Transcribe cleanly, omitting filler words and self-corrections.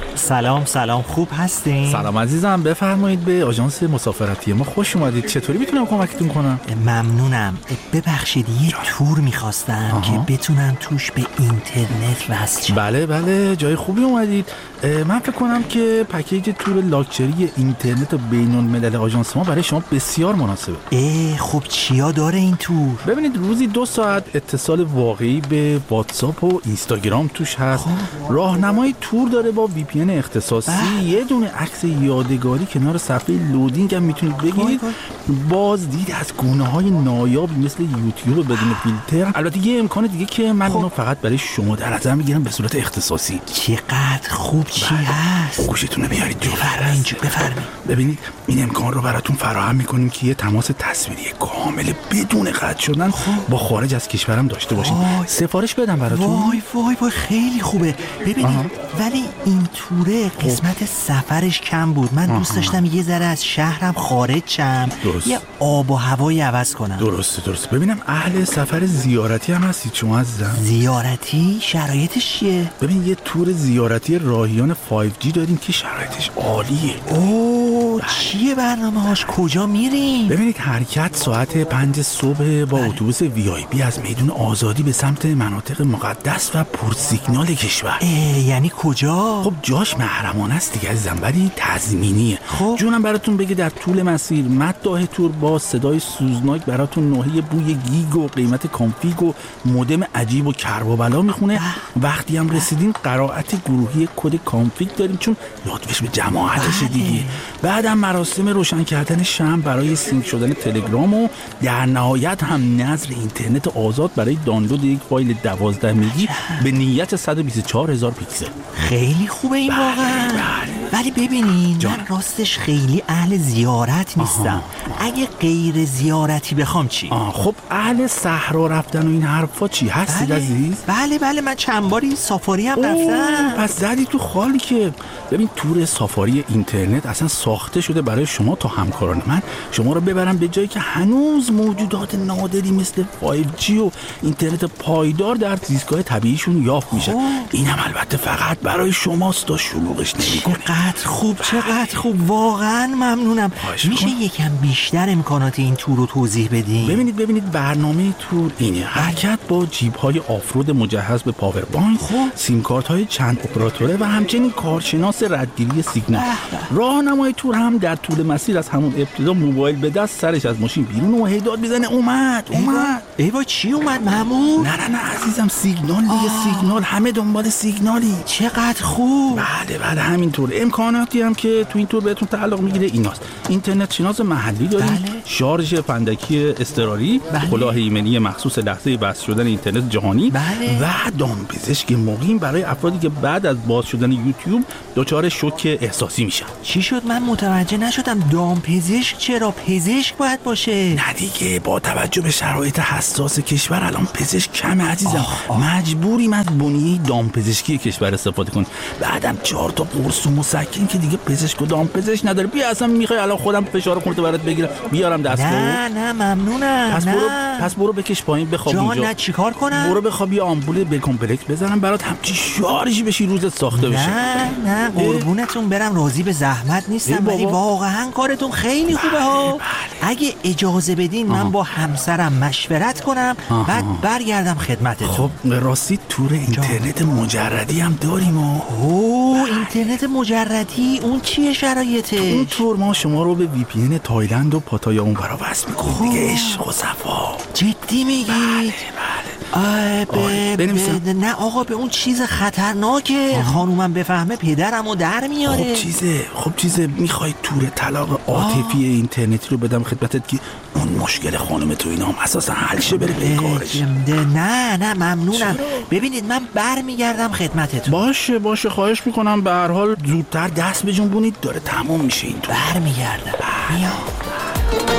سلام خوب هستین؟ سلام عزیزم، بفرمایید به آژانس مسافرتی ما خوش اومدید. چطوری میتونم کمکتون کنم؟ ممنونم. ببخشید یه تور میخواستم که بتونم توش به اینترنت وصل شم. بله جای خوبی اومدید. من فکر کنم که پکیج تور لاکچری اینترنت بین الملل آژانس ما برای شما بسیار مناسبه. خب چیا داره این تور؟ ببینید روزی 2 ساعت اتصال واقعی به واتساپ و اینستاگرام توش هست. راهنمای تور داره با وی پی ان اختصاصی. یه دونه عکس یادگاری کنار صفحه لودینگ هم میتونید بگیرید. بازدید از گونه‌های نایابی مثل یوتیوب بدون فیلتر. البته یه امکان دیگه که من اونو فقط برای شما در نظر میگیرم به صورت اختصاصی. چقدر خوب چی هست؟ گوشتون رو بیارید جو. بفرمایید. ببینید این امکان رو براتون فراهم میکنیم که یه تماس تصویری کامل بدون قطع شدن با خارج از کشورم داشته باشید. سفارش بدم براتون. وای خیلی خوبه. ببینید ولی این توره قسمت سفرش کم بود. من دوست داشتم یه ذره از شهرم خارج شم. یه آب و هوایی عوض کنم. درسته. ببینم اهل سفر زیارتی هم هستید شما عزیزم؟ زیارتی؟ شرایطش چیه؟ ببین یه تور زیارتی راهیان 5G داریم که شرایطش عالیه. چیه برنامه هاش؟ کجا میریم؟ ببینید حرکت ساعت 5 صبح با اتوبوس VIP از میدون آزادی به سمت مناطق مقدس و پرسیگنال کشور. یعنی کجا؟ خب جاش محرمانه است دیگه عزیزم، ولی تضمینیه. جونم براتون بگه در طول مسیر مداح تور با صدای سوزناک براتون نوحه بوی گیگ و قیمت کانفیگ و مودم عجیب و کرب و بلا میخونه. وقتی هم رسیدین قرائت گروهی کد کانفیگ داریم چون لطفش به جماعتش دیگه. بعدم مراسم روشن کردن شمع برای سینک شدن تلگرام و در نهایت هم نظر اینترنت آزاد برای دانلود یک فایل 12 مگی به نیت 124,000 پیکسل. خیلی خوبه این واقعا. ولی ببینین من راستش خیلی اهل زیارت نیستم. اگه غیر زیارتی بخوام چی؟ خب اهل صحرا رفتن و این حرفا چی هستید عزیز؟ بله من چند باری سافاری هم رفتم. پس زدی تو خالی که. ببین تور سافاری اینترنت اصلا ساخته شده برای شما تا همکاران من شما رو ببرم به جایی که هنوز موجودات نادری مثل 5G و اینترنت پایدار در زیستگاه طبیعیشون یافت میشه. اینم البته فقط برای شماست تا شلوغش نمی‌کنه. چقدر خوب واقعا ممنونم. میشه یکم بیشتر امکانات این تور رو توضیح بدین؟ ببینید برنامه تور اینه: حرکت با جیب‌های آفرود مجهز به پاور بانک، سیم کارت‌های چند اپراتوره و همچنین کارشناس ردگیری سیگنال. راهنمای تور هم در طول مسیر از همون ابتدا موبایل به دست سرش از ماشین بیرون و هدایت میزنه اومد. ایوا چی اومد محمود؟ نه عزیزم، سیگنال دیگه. سیگنال، همه دنبال سیگنالی. چقدر خوب. بله همینطور. امکاناتی هم که تو این تور بهتون تعلق میگیره ایناست: اینترنت شناس محلی داریم، شارژ فندکی اضطراری، کلاه ایمنی مخصوص لحظه وصل شدن اینترنت جهانی و دامپزشک مقیم برای افرادی که بعد از باز شدن یوتیوب دچار شوک احساسی میشن. چی شد؟ من متوجه نشدم. دامپزشک چرا؟ پزشک باید باشه. نه دیگه، با توجه به شرایط حساس کشور الان پزشک کمه عزیزم. مجبوریم از بنیه دامپزشکی کشور استفاده کنیم. بعدم 4 تا قرص و مسکن که دیگه پزشک و دامپزشک نداره. بیا اصلا میخوای الان خودم فشار خونت برات بگیرم بیارم دستگاه؟ نه ممنونم. پس برو بکش پایین بخواب اونجا. نه چیکار کنم؟ برو بخواب یه آمپول به کمپلکس بزنم برات همچی شارژی بشی روزت ساخته بشه. نه قربونتون برم، راضی به زحمت نیستم، ولی واقعا کارتون خیلی خوبه ها. اگه اجازه بدین من با همسرم مشورت کنم بعد برگردم خدمتتون. خب راستی تور اینترنت مجردی هم داریم. اینترنت مجردی اون چیه شرایطش؟ اون تور ما شما رو به وی پی ان تایلند و پاتایا اون برا وصل میکنیم دیگه. عشق و صفا. جدی میگی؟ بله. نه آقا، به اون چیز خطرناکه. خانومم بفهمه پدرمو در میاره. خب چیزه میخوای تور طلاق عاطفی اینترنتی رو بدم خدمتت که اون مشکل خانم تو اینا هم اساسا حل شه بره به کارش؟ نه ممنونم. ببینید من برمیگردم خدمتتون. باشه خواهش میکنم. به هر حال زودتر دست بجنبونید، داره تمام میشه این تور. برمیگردم.